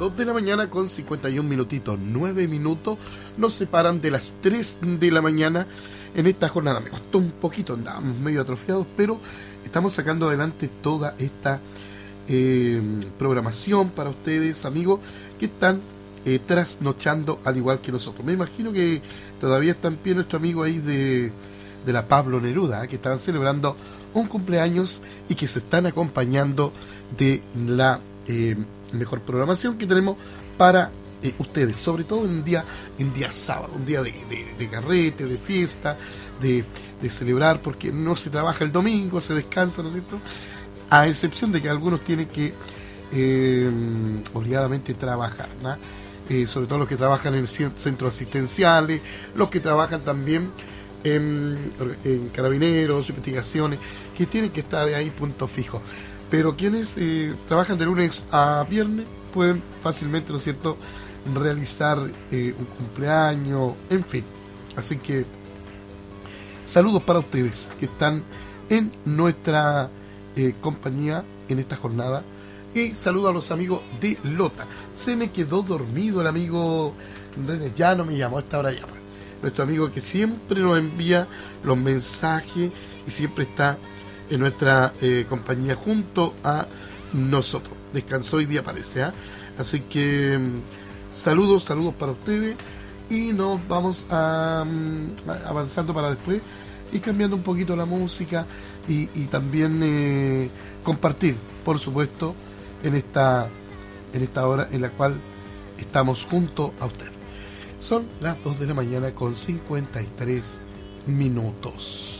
2 de la mañana con 51 minutitos, 9 minutos nos separan de las 3 de la mañana en esta jornada. Me costó un poquito, andábamos medio atrofiados, pero estamos sacando adelante toda esta programación para ustedes, amigos, que están trasnochando al igual que nosotros. Me imagino que todavía está en pie nuestro amigo ahí de la Pablo Neruda, que estaban celebrando un cumpleaños y que se están acompañando de la mejor programación que tenemos para ustedes, sobre todo en día sábado, un día de carrete, de fiesta, de celebrar, porque no se trabaja el domingo, se descansa, ¿no es cierto? A excepción de que algunos tienen que obligadamente trabajar, ¿no? Sobre todo los que trabajan en centros asistenciales, los que trabajan también en carabineros, investigaciones, que tienen que estar ahí punto fijo. Pero quienes trabajan de lunes a viernes pueden fácilmente, ¿no es cierto?, realizar un cumpleaños, en fin. Así que saludos para ustedes que están en nuestra compañía en esta jornada. Y saludo a los amigos de Lota. Se me quedó dormido el amigo René, ya no me llamó a esta hora ya. Nuestro amigo que siempre nos envía los mensajes y siempre está en nuestra compañía junto a nosotros. Descansó hoy día parece, ¿eh? Así que saludos para ustedes y nos vamos avanzando para después y cambiando un poquito la música y también compartir, por supuesto, en esta hora en la cual estamos junto a ustedes. Son las 2 de la mañana con 53 minutos.